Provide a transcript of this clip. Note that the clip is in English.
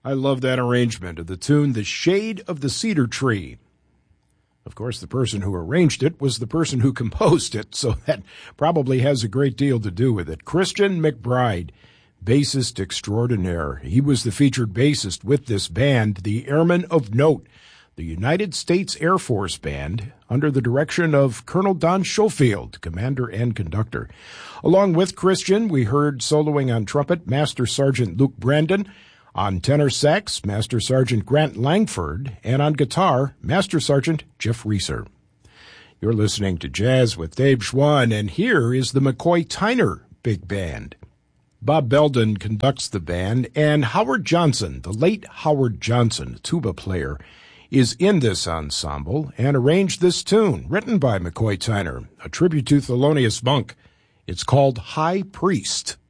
I love that arrangement of the tune, The Shade of the Cedar Tree. Of course, the person who arranged it was the person who composed it, so that probably has a great deal to do with it. Christian McBride, bassist extraordinaire. He was the featured bassist with this band, the Airmen of Note, the United States Air Force Band, under the direction of Colonel Don Schofield, commander and conductor. Along with Christian, we heard soloing on trumpet, Master Sergeant Luke Brandon, on tenor sax, Master Sergeant Grant Langford, and on guitar, Master Sergeant Jeff Reeser. You're listening to Jazz with Dave Schwann, and here is the McCoy Tyner Big Band. Bob Belden conducts the band, and Howard Johnson, the late Howard Johnson, tuba player, is in this ensemble and arranged this tune, written by McCoy Tyner, a tribute to Thelonious Monk. It's called High Priest.